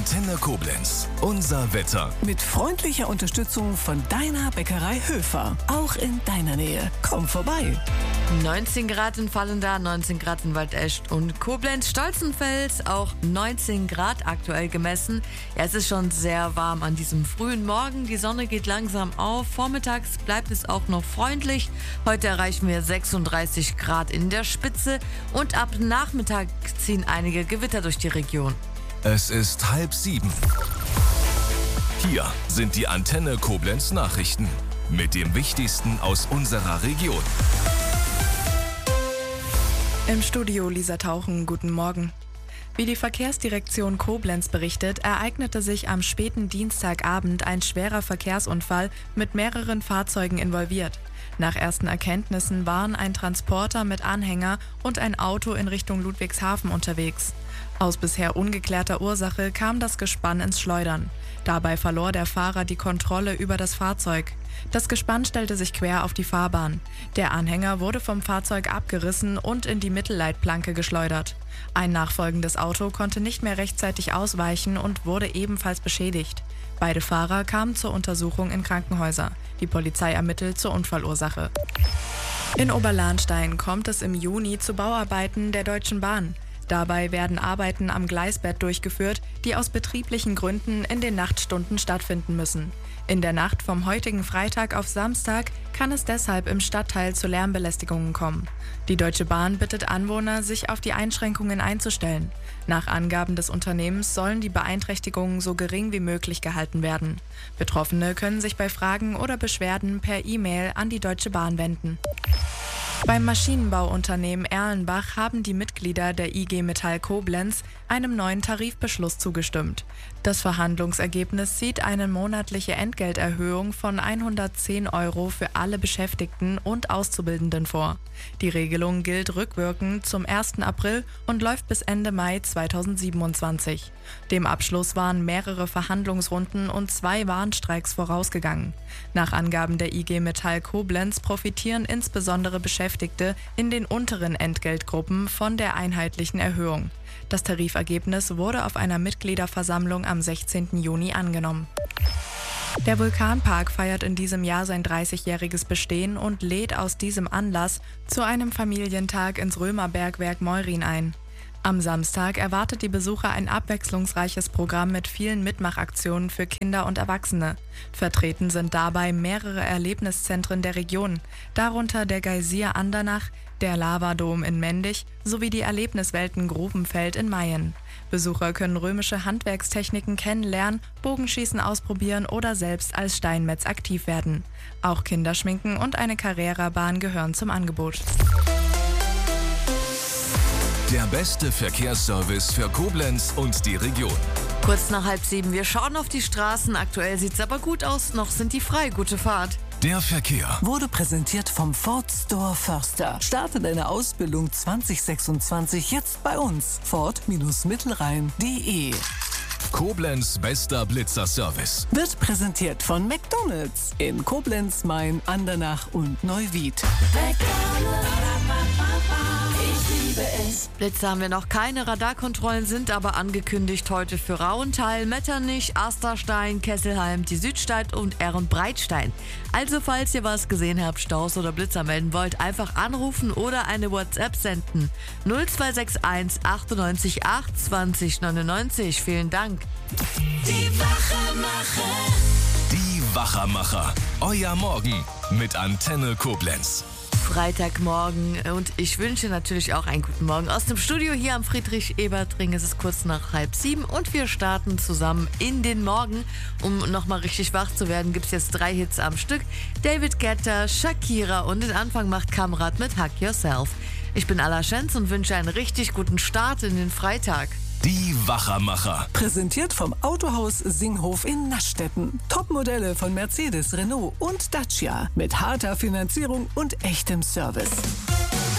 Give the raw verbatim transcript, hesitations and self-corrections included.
Antenne Koblenz. Unser Wetter. Mit freundlicher Unterstützung von deiner Bäckerei Höfer. Auch in deiner Nähe. Komm vorbei. neunzehn Grad in Vallendar, neunzehn Grad in Waldesch und Koblenz, Stolzenfels, auch neunzehn Grad aktuell gemessen. Ja, es ist schon sehr warm an diesem frühen Morgen. Die Sonne geht langsam auf. Vormittags bleibt es auch noch freundlich. Heute erreichen wir sechsunddreißig Grad in der Spitze und ab Nachmittag ziehen einige Gewitter durch die Region. Es ist halb sieben. Hier sind die Antenne Koblenz Nachrichten mit dem Wichtigsten aus unserer Region. Im Studio Lisa Tauchen, guten Morgen. Wie die Verkehrsdirektion Koblenz berichtet, ereignete sich am späten Dienstagabend ein schwerer Verkehrsunfall mit mehreren Fahrzeugen involviert. Nach ersten Erkenntnissen waren ein Transporter mit Anhänger und ein Auto in Richtung Ludwigshafen unterwegs. Aus bisher ungeklärter Ursache kam das Gespann ins Schleudern. Dabei verlor der Fahrer die Kontrolle über das Fahrzeug. Das Gespann stellte sich quer auf die Fahrbahn. Der Anhänger wurde vom Fahrzeug abgerissen und in die Mittelleitplanke geschleudert. Ein nachfolgendes Auto konnte nicht mehr rechtzeitig ausweichen und wurde ebenfalls beschädigt. Beide Fahrer kamen zur Untersuchung in Krankenhäuser. Die Polizei ermittelt zur Unfallursache. In Oberlahnstein kommt es im Juni zu Bauarbeiten der Deutschen Bahn. Dabei werden Arbeiten am Gleisbett durchgeführt, die aus betrieblichen Gründen in den Nachtstunden stattfinden müssen. In der Nacht vom heutigen Freitag auf Samstag kann es deshalb im Stadtteil zu Lärmbelästigungen kommen. Die Deutsche Bahn bittet Anwohner, sich auf die Einschränkungen einzustellen. Nach Angaben des Unternehmens sollen die Beeinträchtigungen so gering wie möglich gehalten werden. Betroffene können sich bei Fragen oder Beschwerden per E-Mail an die Deutsche Bahn wenden. Beim Maschinenbauunternehmen Erlenbach haben die Mitglieder der I G Metall Koblenz einem neuen Tarifbeschluss zugestimmt. Das Verhandlungsergebnis sieht eine monatliche Entgelterhöhung von hundertzehn Euro für alle Beschäftigten und Auszubildenden vor. Die Regelung gilt rückwirkend zum ersten April und läuft bis Ende Mai zweitausendsiebenundzwanzig. Dem Abschluss waren mehrere Verhandlungsrunden und zwei Warnstreiks vorausgegangen. Nach Angaben der I G Metall Koblenz profitieren insbesondere Beschäftigte in den unteren Entgeltgruppen von der einheitlichen Erhöhung. Das Tarifergebnis wurde auf einer Mitgliederversammlung am sechzehnten Juni angenommen. Der Vulkanpark feiert in diesem Jahr sein dreißigjähriges Bestehen und lädt aus diesem Anlass zu einem Familientag ins Römerbergwerk Meurin ein. Am Samstag erwartet die Besucher ein abwechslungsreiches Programm mit vielen Mitmachaktionen für Kinder und Erwachsene. Vertreten sind dabei mehrere Erlebniszentren der Region, darunter der Geysir Andernach, der Lavadom in Mendig sowie die Erlebniswelten Grubenfeld in Mayen. Besucher können römische Handwerkstechniken kennenlernen, Bogenschießen ausprobieren oder selbst als Steinmetz aktiv werden. Auch Kinderschminken und eine Carrera-Bahn gehören zum Angebot. Der beste Verkehrsservice für Koblenz und die Region. Kurz nach halb sieben, wir schauen auf die Straßen. Aktuell sieht es aber gut aus, noch sind die frei. Gute Fahrt. Der Verkehr Wurde präsentiert vom Ford Store Förster. Starte deine Ausbildung zwanzig sechsundzwanzig jetzt bei uns. Ford-Mittelrhein punkt de. Koblenz bester Blitzerservice. Wird präsentiert von McDonald's in Koblenz, Main, Andernach und Neuwied. Blitze haben wir noch keine, Radarkontrollen sind aber angekündigt heute für Rauenthal, Metternich, Asterstein, Kesselheim, die Südstadt und Ehrenbreitstein. Also falls ihr was gesehen habt, Staus oder Blitzer melden wollt, einfach anrufen oder eine WhatsApp senden. null zwei sechs eins achtundneunzig acht zwanzig neunundneunzig. Vielen Dank. Die Wachermacher. Die Wachermacher. Euer Morgen mit Antenne Koblenz. Freitagmorgen und ich wünsche natürlich auch einen guten Morgen aus dem Studio hier am Friedrich-Ebert-Ring. Es ist kurz nach halb sieben und wir starten zusammen in den Morgen. Um nochmal richtig wach zu werden, gibt es jetzt drei Hits am Stück. David Guetta, Shakira und den Anfang macht Kamrat mit Hug Yourself. Ich bin Ala Schenz und wünsche einen richtig guten Start in den Freitag. Die Wachermacher. Präsentiert vom Autohaus Singhof in Naschstetten. Topmodelle von Mercedes, Renault und Dacia. Mit harter Finanzierung und echtem Service.